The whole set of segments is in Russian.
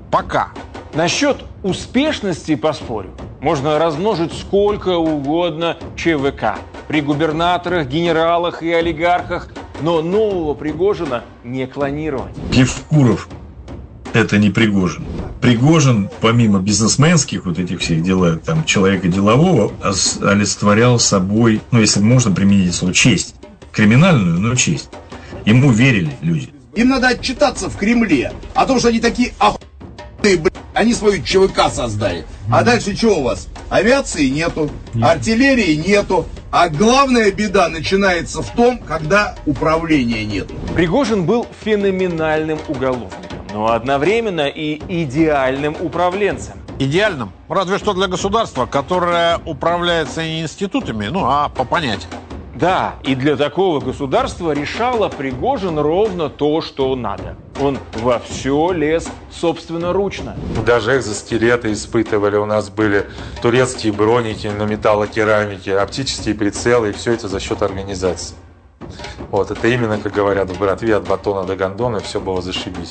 Пока. Насчет успешности поспорю. Можно размножить сколько угодно ЧВК. При губернаторах, генералах и олигархах. Но нового Пригожина не клонировать. Евкуров – это не Пригожин. Пригожин, помимо бизнесменских вот этих всех дел, там, человека делового, олицетворял собой, ну, если можно применить слово, честь. Криминальную, но честь. Ему верили люди. Им надо отчитаться в Кремле о том, что они такие охуенные, блядь. Они свою ЧВК создали. А дальше что у вас? Авиации нету, артиллерии нету. А главная беда начинается в том, когда управления нету. Пригожин был феноменальным уголовником, но одновременно и идеальным управленцем. Идеальным? Разве что для государства, которое управляется не институтами, а по понятиям. Да, и для такого государства решало Пригожин ровно то, что надо. Он во все лез собственноручно. Даже экзоскелеты испытывали. У нас были турецкие броники на металлокерамике, оптические прицелы, и все это за счет организации. Вот, это именно, как говорят в братве, от батона до гондона, все было зашибись.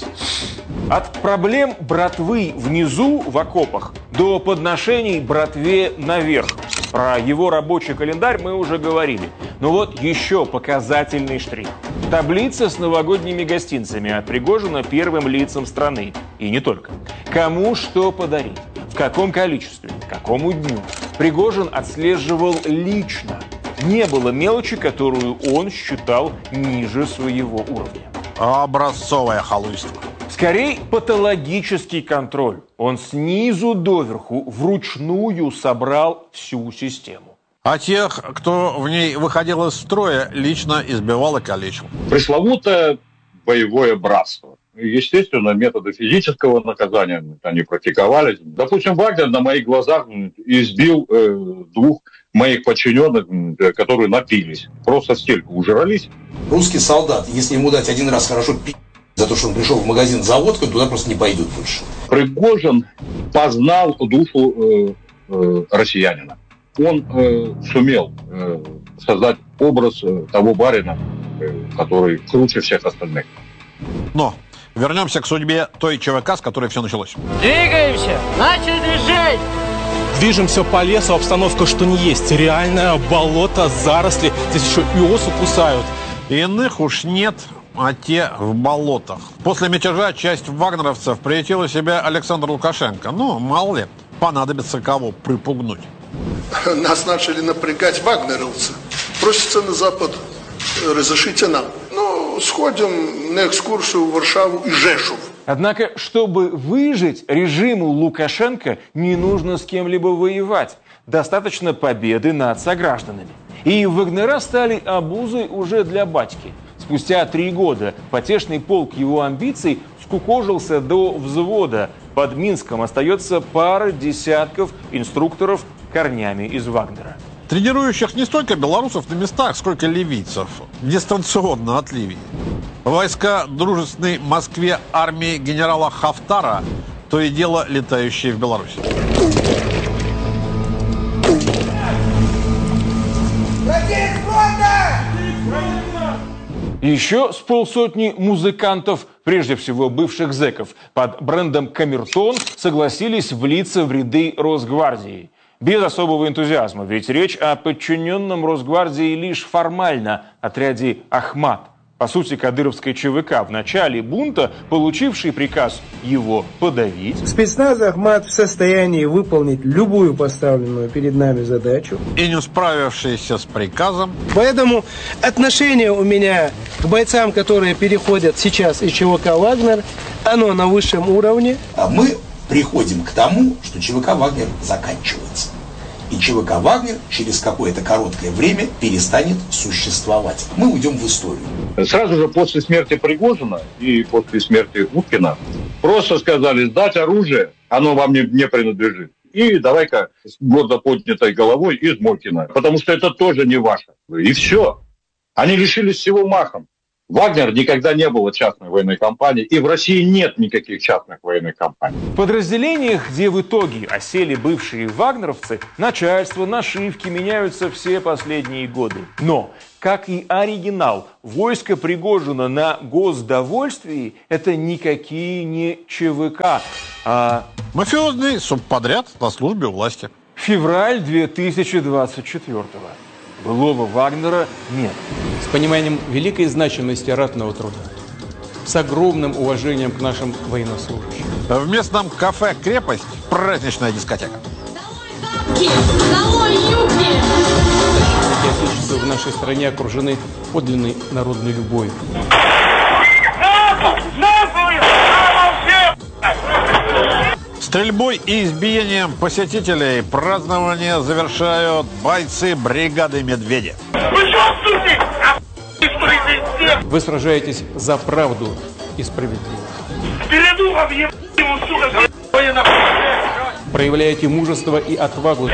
От проблем братвы внизу в окопах до подношений братве наверх. Про его рабочий календарь мы уже говорили. Но вот еще показательный штрих. Таблица с новогодними гостинцами от Пригожина первым лицам страны. И не только. Кому что подарить, в каком количестве, к какому дню. Пригожин отслеживал лично. Не было мелочи, которую он считал ниже своего уровня. Образцовое халуйство. Скорее, патологический контроль. Он снизу доверху вручную собрал всю систему. А тех, кто в ней выходил из строя, лично избивал и калечил. Пресловутое боевое братство. Естественно, методы физического наказания они практиковались. Допустим, Вагнер на моих глазах избил двух моих подчиненных, которые напились. Просто в стельку ужрались. Русский солдат, если ему дать один раз хорошо за то, что он пришел в магазин за водкой, туда просто не пойдут больше. Пригожин познал душу россиянина. Он сумел создать образ того барина, который круче всех остальных. Но вернемся к судьбе той ЧВК, с которой все началось. Двигаемся! Начали движение! Движемся по лесу, обстановка что ни есть. Реальное болото, заросли. Здесь еще и осы кусают. Иных уж нет, а те в болотах. После мятежа часть вагнеровцев приютила себя Александр Лукашенко. Мало ли, понадобится кого припугнуть. Нас начали напрягать вагнеровцы. Просятся на Запад, разрешите нам. Сходим на экскурсию в Варшаву и Жешув. Однако, чтобы выжить, режиму Лукашенко не нужно с кем-либо воевать. Достаточно победы над согражданами. И вагнера стали обузой уже для батьки. Спустя 3 года потешный полк его амбиций скукожился до взвода. Под Минском остается пара десятков инструкторов корнями из Вагнера. Тренирующих не столько белорусов на местах, сколько ливийцев. Дистанционно от Ливии. Войска дружественной Москве армии генерала Хафтара то и дело летающие в Беларусь. Еще с полсотни музыкантов, прежде всего бывших зэков, под брендом «Камертон» согласились влиться в ряды Росгвардии. Без особого энтузиазма, ведь речь о подчиненном Росгвардии лишь формально отряде «Ахмат». По сути, кадыровской ЧВК в начале бунта, получивший приказ его подавить. Спецназ «Ахмат» в состоянии выполнить любую поставленную перед нами задачу. И не справившийся с приказом. Поэтому отношение у меня к бойцам, которые переходят сейчас из ЧВК «Вагнер», оно на высшем уровне. А мы приходим к тому, что ЧВК «Вагнер» заканчивается. И ЧВК «Вагнер» через какое-то короткое время перестанет существовать. Мы уйдем в историю. Сразу же после смерти Пригожина и после смерти Уткина просто сказали: сдать оружие, оно вам не принадлежит. И давай-ка с гордо поднятой головой из Мокина, потому что это тоже не ваше. И все. Они лишились всего махом. Вагнер никогда не было частной военной компании, и в России нет никаких частных военных компаний. В подразделениях, где в итоге осели бывшие вагнеровцы, начальство, нашивки меняются все последние годы. Но, как и оригинал, войско Пригожина на госдовольствии – это никакие не ЧВК. Мафиозный субподряд на службе у власти. Февраль 2024-го. Былого Вагнера нет. С пониманием великой значимости ратного труда, с огромным уважением к нашим военнослужащим. В местном кафе «Крепость» праздничная дискотека. Долой юбки! Отечество в нашей стране окружены подлинной народной любовью. Стрельбой и избиением посетителей празднование завершают бойцы бригады «Медведи». Вы сражаетесь за правду и справедливость. Проявляете мужество и отвагу.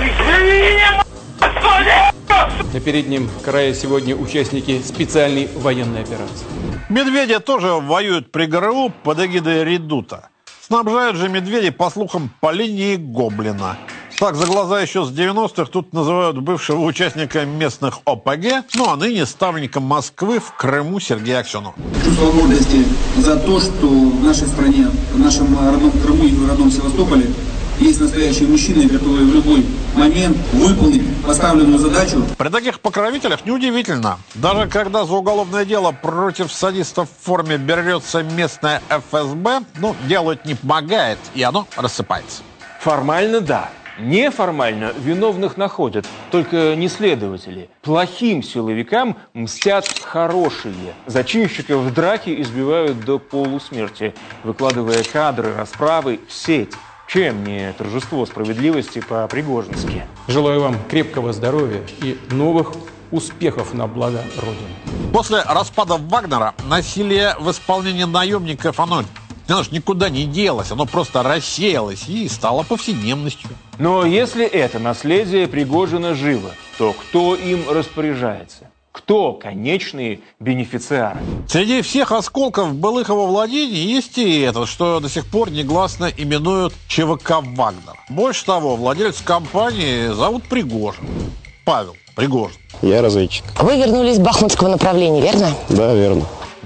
На переднем крае сегодня участники специальной военной операции. Медведи тоже воюют при ГРУ под эгидой Редута. Снабжают же медведей, по слухам, по линии Гоблина. Так за глаза еще с 90-х тут называют бывшего участника местных ОПГ, ну а ныне ставленника Москвы в Крыму Сергея Аксенова. Чувство гордости за то, что в нашей стране, в нашем родном Крыму и в родном Севастополе есть настоящие мужчины, готовые в любой момент выполнить поставленную задачу. При таких покровителях неудивительно. Даже когда за уголовное дело против садистов в форме берется местная ФСБ, делу это не помогает, и оно рассыпается. Формально да. Неформально виновных находят, только не следователи. Плохим силовикам мстят хорошие. Зачинщиков в драке избивают до полусмерти, выкладывая кадры расправы в сеть. Чем не торжество справедливости по-пригожински? Желаю вам крепкого здоровья и новых успехов на благо Родины. После распада Вагнера насилие в исполнении наемников, оно никуда не делось, оно просто рассеялось и стало повседневностью. Но если это наследие Пригожина живо, то кто им распоряжается? Кто конечные бенефициары? Среди всех осколков былых его владений есть и этот, что до сих пор негласно именуют ЧВК «Вагнер». Больше того, владелец компании зовут Пригожин. Павел Пригожин. Я разведчик. Вы вернулись с бахмутского направления, верно? Да, верно.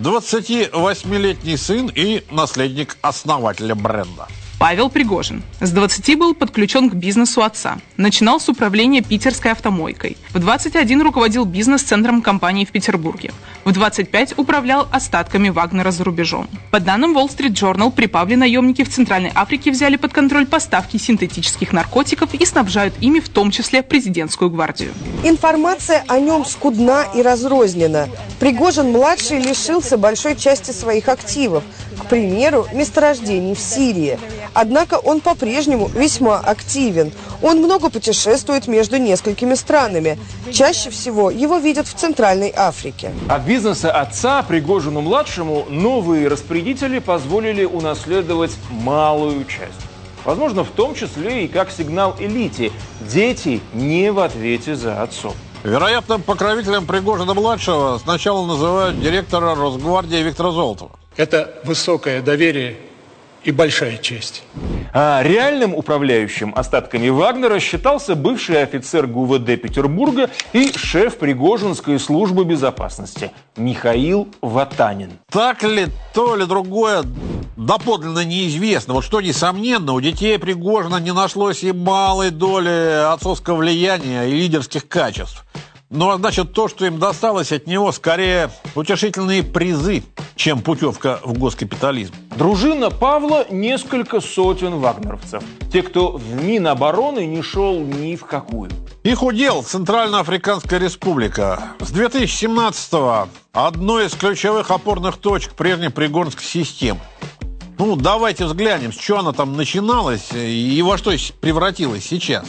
28-летний сын и наследник основателя бренда. Павел Пригожин. С 20 был подключен к бизнесу отца. Начинал с управления питерской автомойкой. В 21 руководил бизнес-центром компании в Петербурге. В 25 управлял остатками Вагнера за рубежом. По данным Wall Street Journal, при Павле наемники в Центральной Африке взяли под контроль поставки синтетических наркотиков и снабжают ими в том числе президентскую гвардию. Информация о нем скудна и разрознена. Пригожин-младший лишился большой части своих активов, к примеру, месторождений в Сирии. Однако он по-прежнему весьма активен. Он много путешествует между несколькими странами. Чаще всего его видят в Центральной Африке. От бизнеса отца Пригожину-младшему новые распорядители позволили унаследовать малую часть. Возможно, в том числе и как сигнал элите. Дети не в ответе за отцов. Вероятным покровителем Пригожина-младшего сначала называют директора Росгвардии Виктора Золотова. Это высокое доверие и большая честь. А реальным управляющим остатками Вагнера считался бывший офицер ГУВД Петербурга и шеф Пригожинской службы безопасности Михаил Ватанин. Так ли то или другое доподлинно неизвестно. Вот что несомненно, у детей Пригожина не нашлось и малой доли отцовского влияния и лидерских качеств. Но, значит, то, что им досталось от него, скорее утешительные призы, чем путевка в госкапитализм. Дружина Павла – несколько сотен вагнеровцев. Те, кто в Минобороны не шел ни в какую. Их удел Центральноафриканская республика. С 2017-го одной из ключевых опорных точек прежней Пригожинской системы. Давайте взглянем, с чего она там начиналась и во что превратилась сейчас.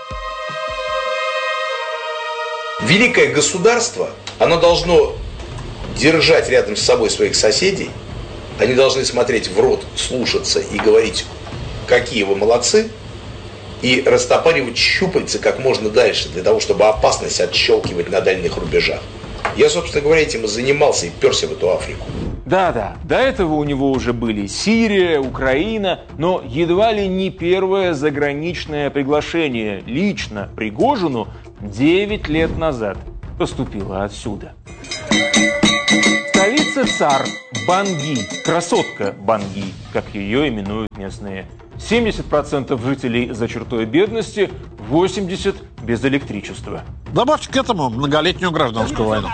Великое государство, оно должно держать рядом с собой своих соседей, они должны смотреть в рот, слушаться и говорить, какие вы молодцы, и растопаривать щупальца как можно дальше, для того, чтобы опасность отщелкивать на дальних рубежах. Я, собственно говоря, этим и занимался и перся в эту Африку. Да, до этого у него уже были Сирия, Украина, но едва ли не первое заграничное приглашение лично Пригожину 9 лет назад поступило отсюда. Столица СССР Банги, красотка Банги, как ее именуют местные. 70% жителей за чертой бедности, 80% без электричества. Добавьте к этому многолетнюю гражданскую войну.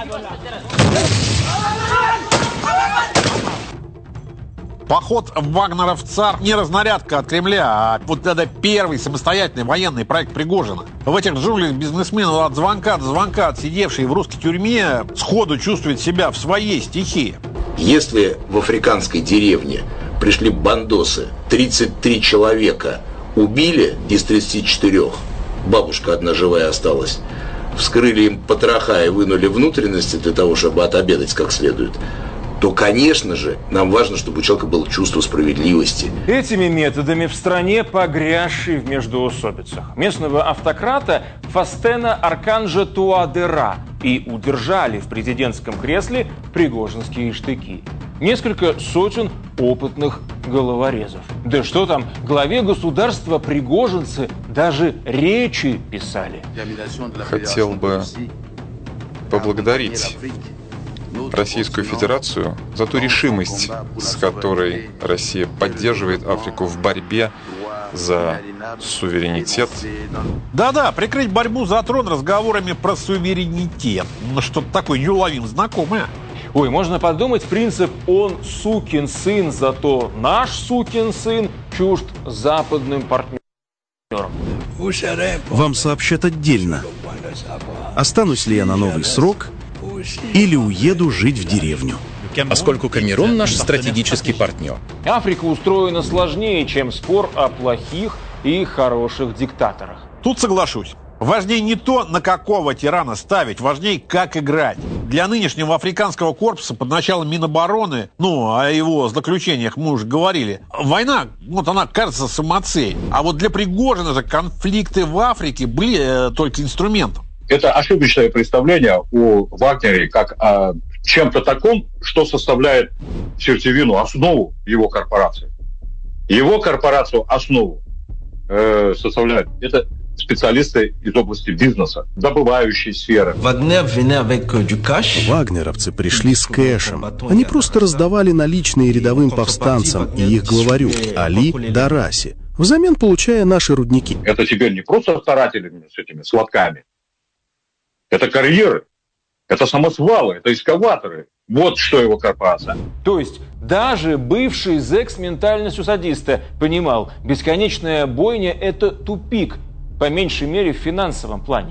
Поход Вагнера в ЦАР не разнарядка от Кремля, а вот это первый самостоятельный военный проект Пригожина. В этих джунглях бизнесмен от звонка до звонка, отсидевший в русской тюрьме, сходу чувствует себя в своей стихии. Если в африканской деревне пришли бандосы, 33 человека убили из 34, бабушка одна живая осталась, вскрыли им потроха и вынули внутренности для того, чтобы отобедать как следует, то, конечно же, нам важно, чтобы у человека было чувство справедливости. Этими методами в стране, погрязшей в междоусобицах, местного автократа Фастена Арканджа Туадера и удержали в президентском кресле пригожинские штыки. Несколько сотен опытных головорезов. Да что там, главе государства пригожинцы даже речи писали. Хотел бы поблагодарить Российскую Федерацию за ту решимость, с которой Россия поддерживает Африку в борьбе за суверенитет. Да-да, прикрыть борьбу за трон разговорами про суверенитет. Ну, что-то такое неуловимо знакомое. Ой, можно подумать, принцип «он сукин сын, зато наш сукин сын чужд западным партнерам». Вам сообщат отдельно, останусь ли я на новый срок или уеду жить в деревню. Поскольку Камерун наш стратегический партнер. Африка устроена сложнее, чем спор о плохих и хороших диктаторах. Тут соглашусь. Важнее не то, на какого тирана ставить, важнее, как играть. Для нынешнего африканского корпуса под началом Минобороны, о его заключениях мы уже говорили, война, она кажется самоцель. А вот для Пригожина же конфликты в Африке были только инструментом. Это ошибочное представление о Вагнере как о чем-то таком, что составляет сердцевину, основу его корпорации. Его корпорацию основу составляют это специалисты из области бизнеса, добывающей сферы. Вагнеровцы пришли с кэшем. Они просто раздавали наличные рядовым повстанцам и их главарю Али Дараси, взамен получая наши рудники. Это теперь не просто старатели с этими сладками. Это карьеры, это самосвалы, это экскаваторы. Вот что его корпорация. То есть даже бывший зэк с ментальностью садиста понимал, бесконечная бойня – это тупик, по меньшей мере в финансовом плане.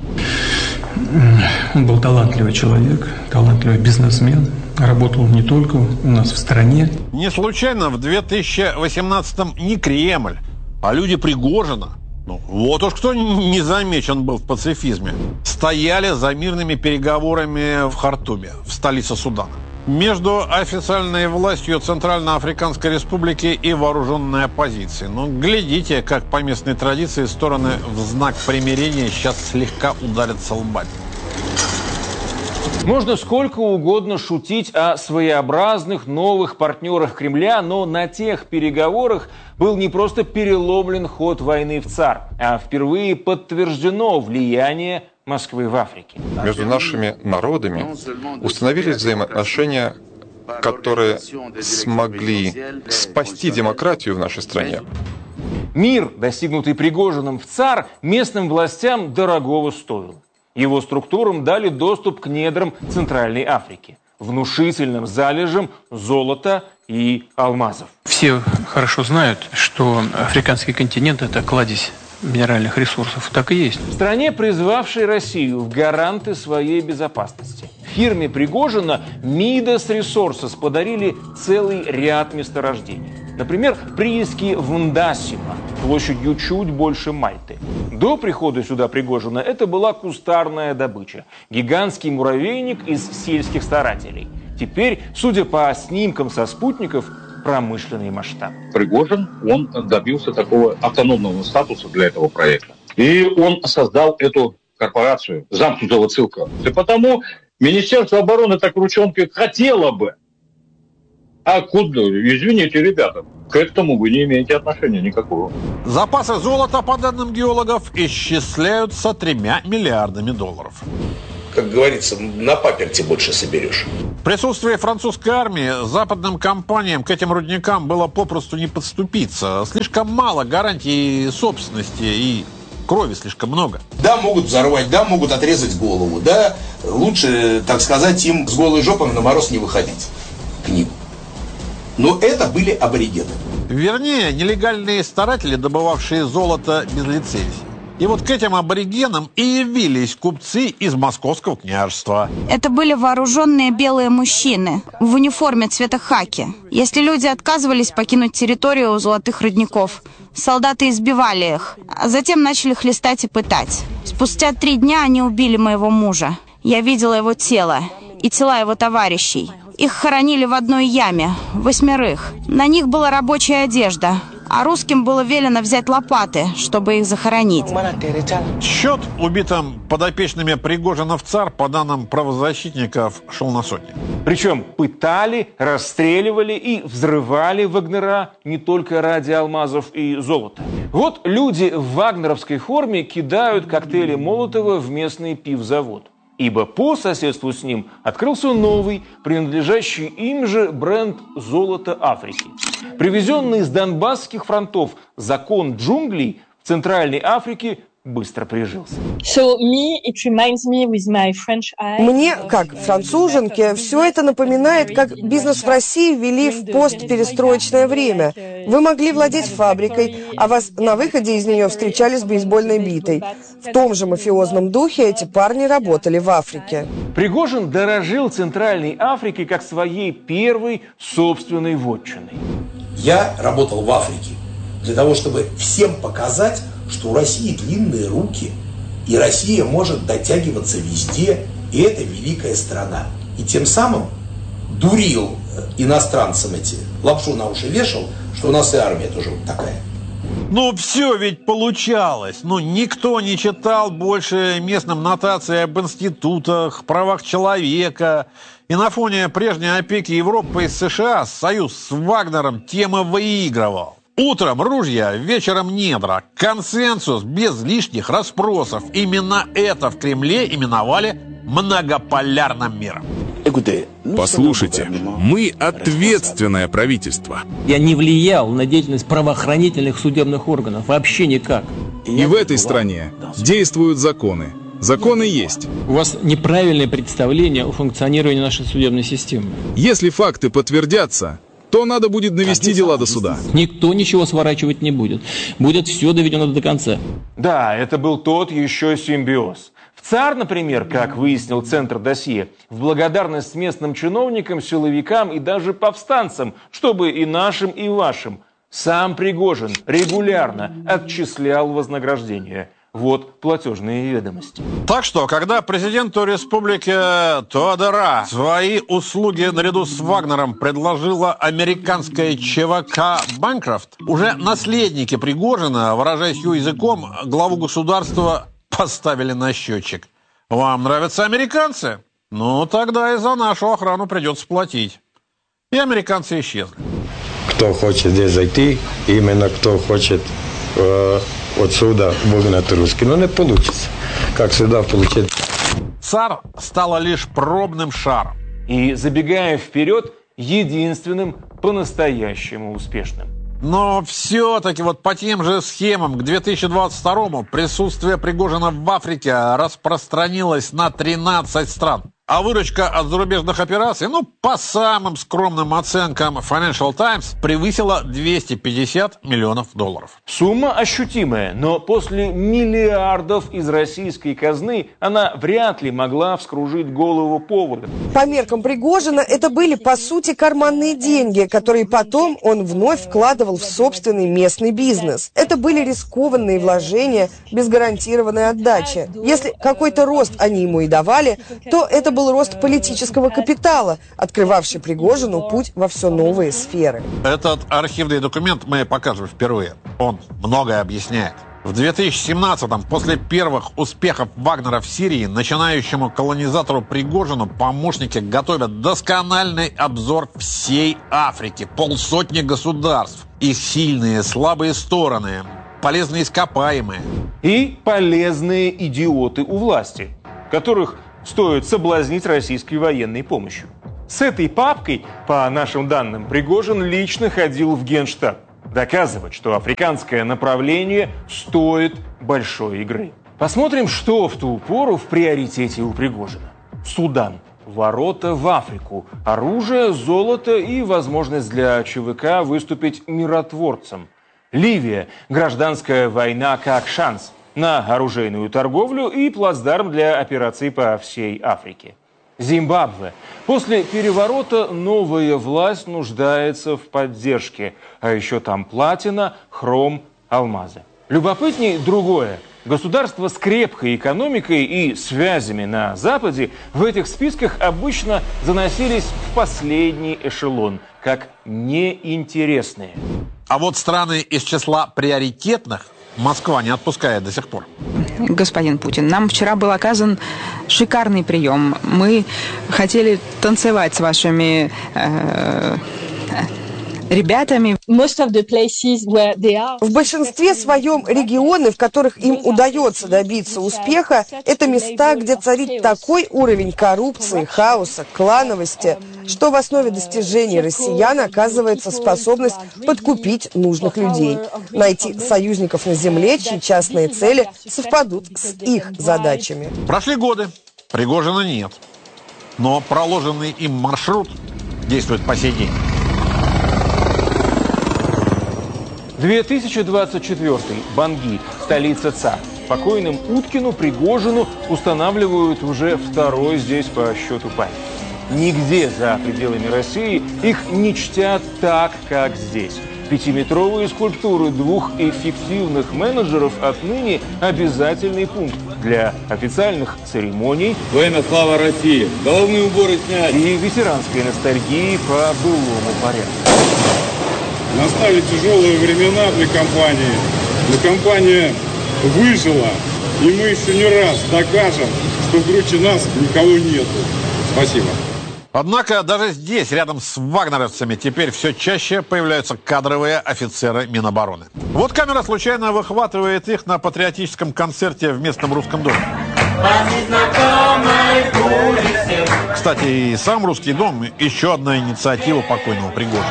Он был талантливый человек, талантливый бизнесмен. Работал не только у нас в стране. Не случайно в 2018-м не Кремль, а люди Пригожина. Вот уж кто не замечен был в пацифизме. Стояли за мирными переговорами в Хартуме, в столице Судана. Между официальной властью Центральноафриканской Республики и вооруженной оппозицией. Глядите, как по местной традиции стороны в знак примирения сейчас слегка ударятся лбами. Можно сколько угодно шутить о своеобразных новых партнерах Кремля, но на тех переговорах был не просто переломлен ход войны в ЦАР, а впервые подтверждено влияние Москвы в Африке. Между нашими народами установились взаимоотношения, которые смогли спасти демократию в нашей стране. Мир, достигнутый Пригожиным в ЦАР, местным властям дорогого стоил. Его структурам дали доступ к недрам Центральной Африки, внушительным залежам золота и алмазов. Все хорошо знают, что африканский континент – это кладезь минеральных ресурсов. Так и есть. В стране, призвавшей Россию в гаранты своей безопасности, фирме Пригожина Midas Resources подарили целый ряд месторождений. Например, прииски в Ндасима, площадью чуть больше Мальты. До прихода сюда Пригожина это была кустарная добыча. Гигантский муравейник из сельских старателей. Теперь, судя по снимкам со спутников, промышленный масштаб. Пригожин, он добился такого автономного статуса для этого проекта. И он создал эту корпорацию замкнутого цирка. И потому Министерство обороны так ручонкой хотело бы. А куда? Извините, ребята, к этому вы не имеете отношения никакого. Запасы золота, по данным геологов, исчисляются $3 миллиардами. Как говорится, на паперти больше соберешь. присутствии французской армии западным компаниям к этим рудникам было попросту не подступиться. Слишком мало гарантий собственности и крови слишком много. Да, могут взорвать, да, могут отрезать голову, да, лучше, так сказать, им с голой жопой на мороз не выходить к ним. Но это были аборигены. Вернее, нелегальные старатели, добывавшие золото без лицензии. И вот к этим аборигенам и явились купцы из Московского княжества. Это были вооруженные белые мужчины в униформе цвета хаки. Если люди отказывались покинуть территорию у золотых рудников, солдаты избивали их, а затем начали хлестать и пытать. Спустя 3 дня они убили моего мужа. Я видела его тело и тела его товарищей. Их хоронили в одной яме, 8. На них была рабочая одежда, а русским было велено взять лопаты, чтобы их захоронить. Счет убитым подопечными Пригожина в ЦАР, по данным правозащитников, шел на сотни. Причем пытали, расстреливали и взрывали вагнера не только ради алмазов и золота. Вот люди в вагнеровской форме кидают коктейли Молотова в местный пивзавод. Ибо по соседству с ним открылся новый, принадлежащий им же бренд «Золото Африки». Привезенный с донбасских фронтов закон джунглей в Центральной Африке быстро прижился. Мне, как француженке, все это напоминает, как бизнес в России вели в постперестроечное время. Вы могли владеть фабрикой, а вас на выходе из нее встречали с бейсбольной битой. В том же мафиозном духе эти парни работали в Африке. Пригожин дорожил Центральной Африкой как своей первой собственной вотчиной. Я работал в Африке для того, чтобы всем показать, что у России длинные руки, и Россия может дотягиваться везде, и это великая страна. И тем самым дурил иностранцам эти, лапшу на уши вешал, что у нас и армия тоже вот такая. Ну, все ведь получалось. Ну, никто не читал больше местным нотаций об институтах, правах человека. И на фоне прежней опеки Европы и США союз с Вагнером тема выигрывал. Утром ружья, вечером недра. Консенсус без лишних расспросов. Именно это в Кремле именовали многополярным миром. Послушайте, мы ответственное правительство. Я не влиял на деятельность правоохранительных судебных органов. Вообще никак. И в этой стране действуют законы. Законы есть. У вас неправильное представление о функционировании нашей судебной системы. Если факты подтвердятся, то надо будет навести дела до суда. Никто ничего сворачивать не будет. Будет все доведено до конца. Да, это был тот еще симбиоз. В ЦАР, например, как выяснил Центр досье, в благодарность местным чиновникам, силовикам и даже повстанцам, чтобы и нашим, и вашим, сам Пригожин регулярно отчислял вознаграждение. Вот платежные ведомости. Так что, когда президенту республики Тодора свои услуги наряду с Вагнером предложила американская ЧВК Банкрофт, уже наследники Пригожина, выражаясь ее языком, главу государства поставили на счетчик. Вам нравятся американцы? Ну, тогда и за нашу охрану придется платить. И американцы исчезли. Кто хочет здесь зайти, именно кто хочет отсюда выгнать русский, но не получится. Как сюда получить? ЦАР стала лишь пробным шаром. И, забегая вперед, единственным по-настоящему успешным. Но все-таки вот по тем же схемам к 2022-му присутствие Пригожина в Африке распространилось на 13 стран. А выручка от зарубежных операций, ну, по самым скромным оценкам Financial Times, превысила $250 миллионов. Сумма ощутимая, но после миллиардов из российской казны она вряд ли могла вскружить голову поводу. По меркам Пригожина это были, по сути, карманные деньги, которые потом он вновь вкладывал в собственный местный бизнес. Это были рискованные вложения без гарантированной отдачи. Если какой-то рост они ему и давали, то это был рост политического капитала, открывавший Пригожину путь во все новые сферы. Этот архивный документ мы покажем впервые. Он многое объясняет. В 2017-м, после первых успехов Вагнера в Сирии, начинающему колонизатору Пригожину помощники готовят доскональный обзор всей Африки, 150 государств, их сильные, слабые стороны, полезные ископаемые. И полезные идиоты у власти, которых стоит соблазнить российской военной помощью. С этой папкой, по нашим данным, Пригожин лично ходил в Генштаб доказывать, что африканское направление стоит большой игры. Посмотрим, что в ту пору в приоритете у Пригожина. Судан. Ворота в Африку. Оружие, золото и возможность для ЧВК выступить миротворцем. Ливия. Гражданская война как шанс на оружейную торговлю и плацдарм для операций по всей Африке. Зимбабве. После переворота новая власть нуждается в поддержке. А еще там платина, хром, алмазы. Любопытней другое. Государства с крепкой экономикой и связями на Западе в этих списках обычно заносились в последний эшелон, как неинтересные. А вот страны из числа приоритетных Москва не отпускает до сих пор. Господин Путин, нам вчера был оказан шикарный прием. Мы хотели танцевать с вашими ребятами. В большинстве своем регионы, в которых им удается добиться успеха, это места, где царит такой уровень коррупции, хаоса, клановости, что в основе достижений россиян оказывается способность подкупить нужных людей, найти союзников на земле, чьи частные цели совпадут с их задачами. Прошли годы, Пригожина нет, но проложенный им маршрут действует по сей день. 2024. Банги, столица ЦАР. Покойным Уткину, Пригожину устанавливают уже второй здесь по счету память. Нигде за пределами России их не чтят так, как здесь. 5-метровые скульптуры двух эффективных менеджеров отныне обязательный пункт для официальных церемоний. Во имя слава России! Головные уборы снять! И ветеранской ностальгии по былому порядку. Настали тяжелые времена для компании. Но компания выжила. И мы еще не раз докажем, что круче нас никого нету. Спасибо. Однако даже здесь, рядом с вагнеровцами, теперь все чаще появляются кадровые офицеры Минобороны. Вот камера случайно выхватывает их на патриотическом концерте в местном русском доме. Кстати, и сам русский дом – еще одна инициатива покойного Пригожина.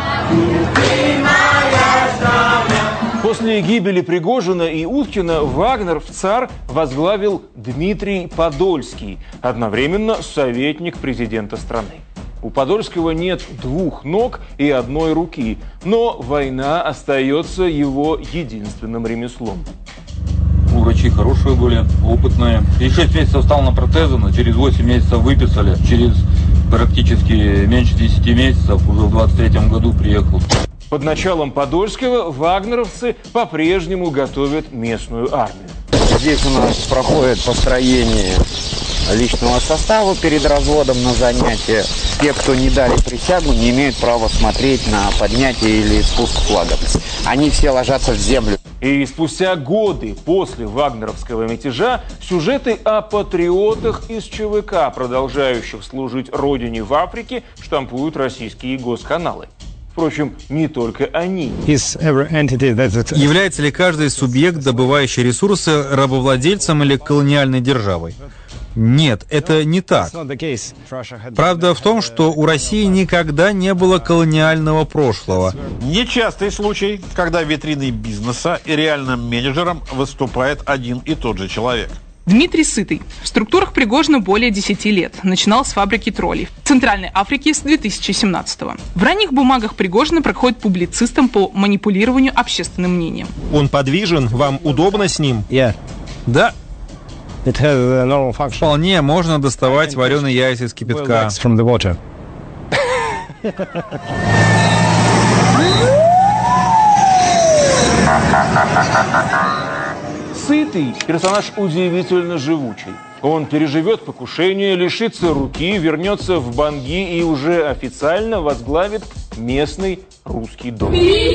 После гибели Пригожина и Уткина Вагнер в ЦАР возглавил Дмитрий Подольский, одновременно советник президента страны. У Подольского нет двух ног и одной руки, но война остается его единственным ремеслом. Врачи хорошие были, опытные. И 6 месяцев стал на протезы, но через 8 месяцев выписали. Через практически меньше 10 месяцев уже в 23-м году приехал. Под началом Подольского вагнеровцы по-прежнему готовят местную армию. Здесь у нас проходит построение личного состава перед разводом на занятия. Те, кто не дали присягу, не имеют права смотреть на поднятие или спуск флагов. Они все ложатся в землю. И спустя годы после вагнеровского мятежа сюжеты о патриотах из ЧВК, продолжающих служить родине в Африке, штампуют российские госканалы. Впрочем, не только они. Является ли каждый субъект, добывающий ресурсы, рабовладельцем или колониальной державой? Нет, это не так. Правда в том, что у России никогда не было колониального прошлого. Нечастый случай, когда витриной бизнеса и реальным менеджером выступает один и тот же человек. Дмитрий Сытый. В структурах Пригожина более 10 лет. Начинал с фабрики троллей в Центральной Африке с 2017-го. В ранних бумагах Пригожина проходит публицистом по манипулированию общественным мнением. Он подвижен? Вам удобно с ним? Да. Вполне можно доставать вареные яйца из кипятка. Сытый – персонаж удивительно живучий. Он переживет покушение, лишится руки, вернется в Банги и уже официально возглавит местный русский дом.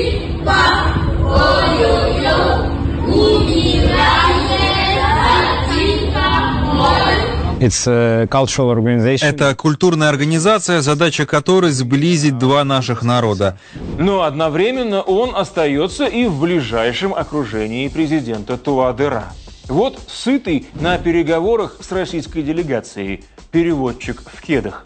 Это культурная организация, задача которой сблизить два наших народа. Но одновременно он остается и в ближайшем окружении президента Туадера. Вот сытый на переговорах с российской делегацией переводчик в кедах.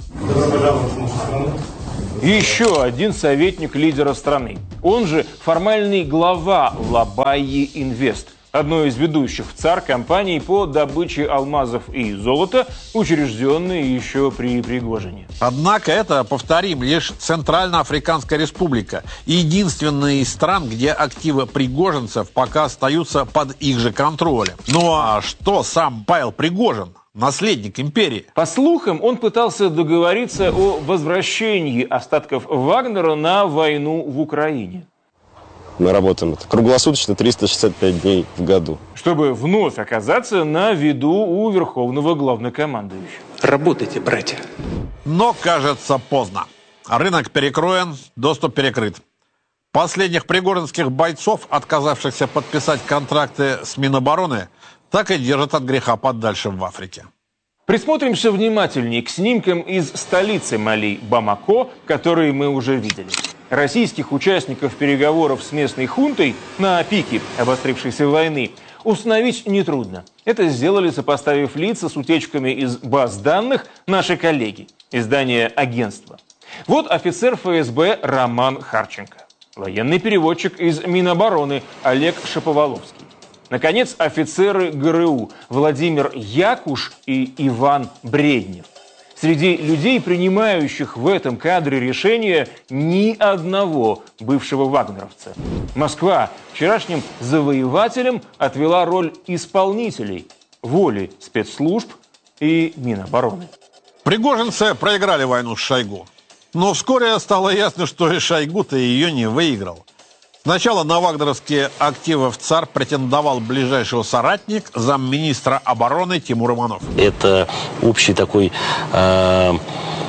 Еще один советник лидера страны. Он же формальный глава Лабайи Инвест, одной из ведущих в ЦАР компаний по добыче алмазов и золота, учрежденной еще при Пригожине. Однако это, повторим, лишь Центральноафриканская республика, единственная из стран, где активы пригожинцев пока остаются под их же контролем. Ну а что сам Павел Пригожин? Наследник империи. По слухам, он пытался договориться о возвращении остатков Вагнера на войну в Украине. Мы работаем это круглосуточно 365 дней в году. Чтобы вновь оказаться на виду у верховного главнокомандующего. Работайте, братья. Но, кажется, поздно. Рынок перекроен, доступ перекрыт. Последних пригожинских бойцов, отказавшихся подписать контракты с Минобороны, так и держат от греха подальше в Африке. Присмотримся внимательнее к снимкам из столицы Мали, Бамако, которые мы уже видели. Российских участников переговоров с местной хунтой на пике обострившейся войны установить нетрудно. Это сделали, сопоставив лица с утечками из баз данных, наши коллеги, издание «Агентство». Вот офицер ФСБ Роман Харченко, военный переводчик из Минобороны Олег Шаповаловский. Наконец, офицеры ГРУ Владимир Якуш и Иван Бреднев. Среди людей, принимающих в этом кадре решения, ни одного бывшего вагнеровца. Москва вчерашним завоевателям отвела роль исполнителей воли спецслужб и Минобороны. Пригожинцы проиграли войну с Шойгу. Но вскоре стало ясно, что и Шойгу-то ее не выиграл. Сначала на вагнеровские активы в ЦАР претендовал ближайший соратник, замминистра обороны Тимур Иванов. Это общий такой, в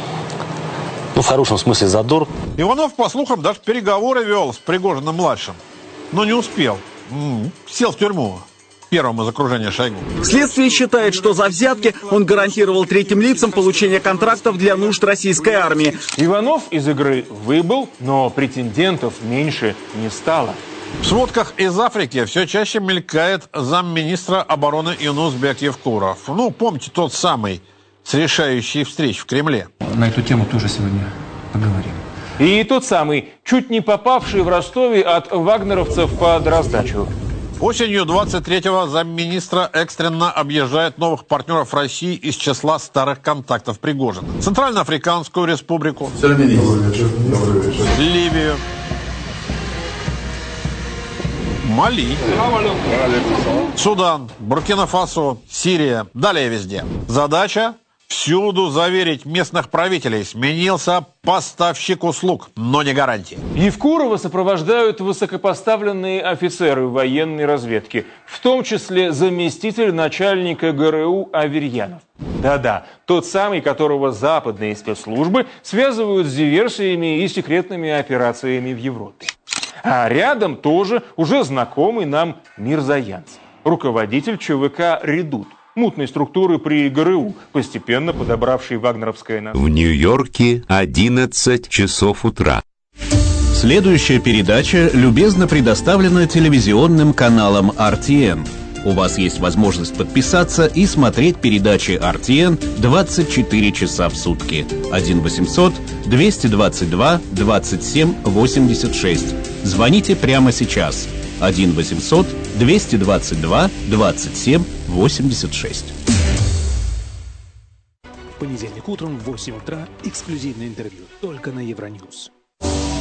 хорошем смысле, задор. Иванов, по слухам, даже переговоры вел с Пригожиным-младшим, но не успел. Сел в тюрьму. Первым из окружения Шойгу. Следствие считает, что за взятки он гарантировал третьим лицам получение контрактов для нужд российской армии. Иванов из игры выбыл, но претендентов меньше не стало. В сводках из Африки все чаще мелькает замминистра обороны Юнусбек Евкуров. Помните тот самый с решающей встреч в Кремле. На эту тему тоже сегодня поговорим. И тот самый, чуть не попавший в Ростове от вагнеровцев под раздачу. Осенью 23-го замминистра экстренно объезжает новых партнеров России из числа старых контактов Пригожина. Центральноафриканскую республику, Ливию, Мали, Судан, Буркина-Фасо, Сирия, далее везде. Задача – всюду заверить местных правителей: сменился поставщик услуг, но не гарантии. Евкурова сопровождают высокопоставленные офицеры военной разведки, в том числе заместитель начальника ГРУ Аверьянов. Да-да, тот самый, которого западные спецслужбы связывают с диверсиями и секретными операциями в Европе. А рядом тоже уже знакомый нам Мирзоянц, руководитель ЧВК «Редут», мутной структуры при ГРУ, постепенно подобравшей вагнеровское название. В Нью-Йорке 11 часов утра. Следующая передача любезно предоставлена телевизионным каналом RTN. У вас есть возможность подписаться и смотреть передачи RTN 24 часа в сутки. 1-800-222-27-86. Звоните прямо сейчас. 1-800-222-27-86. В понедельник утром в 8 утра эксклюзивное интервью только на Евроньюз.